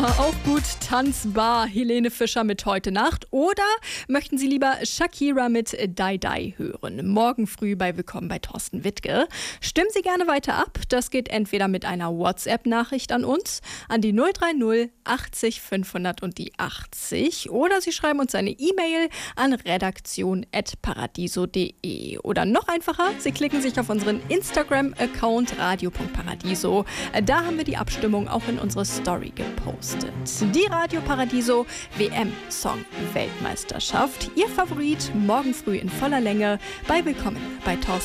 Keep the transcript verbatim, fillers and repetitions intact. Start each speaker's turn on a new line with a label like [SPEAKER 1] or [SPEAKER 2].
[SPEAKER 1] Auch gut tanzbar. Helene Fischer mit Heute Nacht. Oder möchten Sie lieber Shakira mit Die Die hören? Morgen früh bei Willkommen bei Thorsten Wittke. Stimmen Sie gerne weiter ab. Das geht entweder mit einer WhatsApp-Nachricht an uns, an die null drei null achtzig fünfhundert und die achtzig. Oder Sie schreiben uns eine E-Mail an redaktion at paradiso punkt de. Oder noch einfacher, Sie klicken sich auf unseren Instagram-Account radio punkt paradiso. Da haben wir die Abstimmung auch in unsere Story gepostet. Die Radio Paradiso W M-Song-Weltmeisterschaft. Ihr Favorit morgen früh in voller Länge bei Willkommen bei Thorsten